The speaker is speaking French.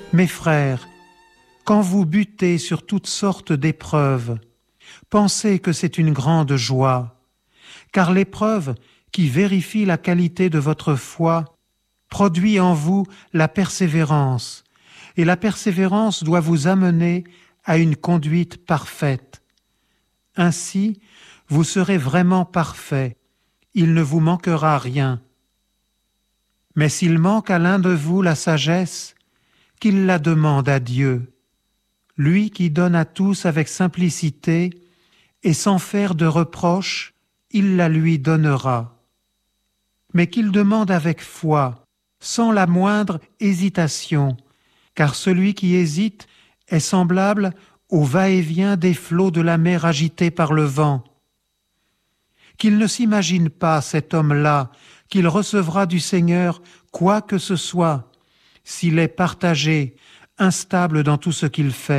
Mes frères, quand vous butez sur toutes sortes d'épreuves, pensez que c'est une grande joie, car l'épreuve qui vérifie la qualité de votre foi produit en vous la persévérance, et la persévérance doit vous amener à une conduite parfaite. Ainsi, vous serez vraiment parfait, il ne vous manquera rien. Mais s'il manque à l'un de vous la sagesse, qu'il la demande à Dieu, lui qui donne à tous avec simplicité et sans faire de reproche, il la lui donnera. Mais qu'il demande avec foi, sans la moindre hésitation, car celui qui hésite est semblable au va-et-vient des flots de la mer agités par le vent. Qu'il ne s'imagine pas, cet homme-là, qu'il recevra du Seigneur quoi que ce soit, s'il est partagé, instable dans tout ce qu'il fait.